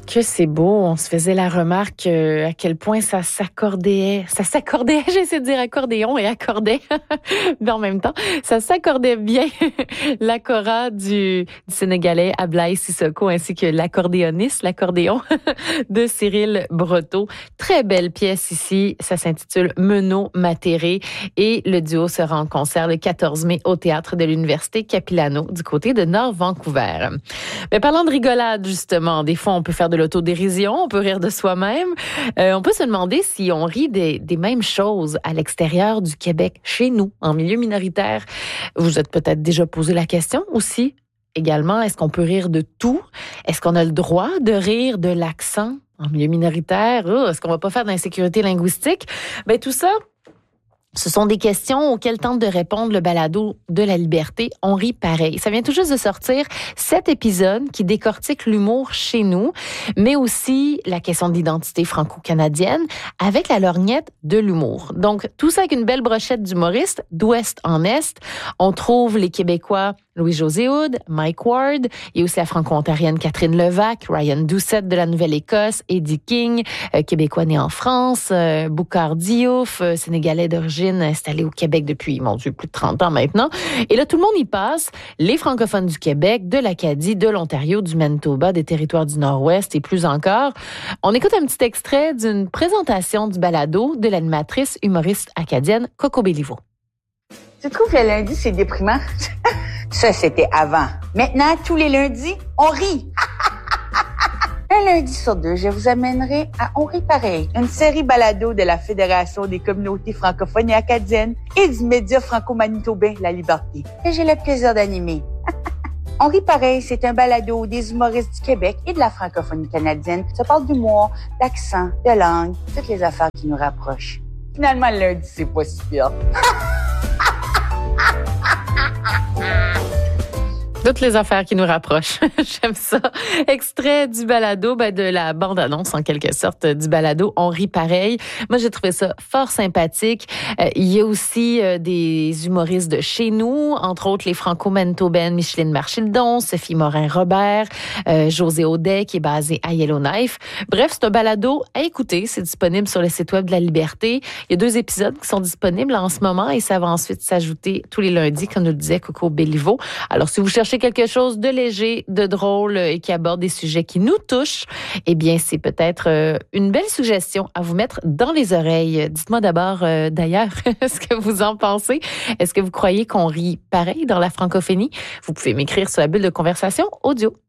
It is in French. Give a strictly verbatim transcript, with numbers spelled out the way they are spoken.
Que c'est beau. On se faisait la remarque euh, à quel point ça s'accordait. Ça s'accordait, j'ai essayé de dire accordéon et accordait, mais en même temps, ça s'accordait bien. La kora du, du Sénégalais Ablaye Sissoko ainsi que l'accordéoniste, l'accordéon de Cyril Breteau. Très belle pièce ici. Ça s'intitule Menot Matéré et le duo sera en concert le quatorze mai au théâtre de l'Université Capilano du côté de Nord Vancouver. Mais parlant de rigolade, justement, des fois, on peut faire de l'autodérision, on peut rire de soi-même. Euh, on peut se demander si on rit des, des mêmes choses à l'extérieur du Québec, chez nous, en milieu minoritaire. Vous vous êtes peut-être déjà posé la question aussi. Également, est-ce qu'on peut rire de tout? Est-ce qu'on a le droit de rire de l'accent en milieu minoritaire? Oh, est-ce qu'on va pas faire d'insécurité linguistique? Ben tout ça, ce sont des questions auxquelles tente de répondre le balado de la liberté. On rit pareil. Ça vient tout juste de sortir cet épisode qui décortique l'humour chez nous, mais aussi la question de l'identité franco-canadienne avec la lorgnette de l'humour. Donc, tout ça avec une belle brochette d'humoristes d'ouest en est. On trouve les Québécois Louis-José Hood, Mike Ward, et aussi la franco-ontarienne Catherine Levac, Ryan Doucette de la Nouvelle-Écosse, Eddie King, euh, Québécois né en France, euh, Boucar Diouf, euh, Sénégalais d'origine installé au Québec depuis, mon Dieu, plus de trente ans maintenant. Et là, tout le monde y passe. Les francophones du Québec, de l'Acadie, de l'Ontario, du Manitoba, des territoires du Nord-Ouest et plus encore. On écoute un petit extrait d'une présentation du balado de l'animatrice humoriste acadienne Coco Béliveau. Tu trouves que le lundi, c'est déprimant? Ça, c'était avant. Maintenant, tous les lundis, on rit. Un lundi sur deux, je vous amènerai à On rit pareil, une série balado de la Fédération des communautés francophones et acadiennes et du média franco-manitobain La Liberté, que j'ai le plaisir d'animer. On rit pareil, c'est un balado où des humoristes du Québec et de la francophonie canadienne se parlent d'humour, d'accent, de langue, toutes les affaires qui nous rapprochent. Finalement, le lundi, c'est pas si pire. Toutes les affaires qui nous rapprochent. J'aime ça. Extrait du balado, ben de la bande-annonce en quelque sorte du balado. On rit pareil. Moi, j'ai trouvé ça fort sympathique. Euh, il y a aussi euh, des humoristes de chez nous, entre autres les franco-manitobaines Micheline Marchildon, Sophie Morin-Robert, euh, José Audet qui est basé à Yellowknife. Bref, c'est un balado à écouter. C'est disponible sur le site web de La Liberté. Il y a deux épisodes qui sont disponibles en ce moment et ça va ensuite s'ajouter tous les lundis, comme nous le disait Coco Béliveau. Alors, si vous cherchez quelque chose de léger, de drôle et qui aborde des sujets qui nous touchent, eh bien, c'est peut-être euh, une belle suggestion à vous mettre dans les oreilles. Dites-moi d'abord, euh, d'ailleurs, ce que vous en pensez. Est-ce que vous croyez qu'on rit pareil dans la francophonie? Vous pouvez m'écrire sur la bulle de conversation audio.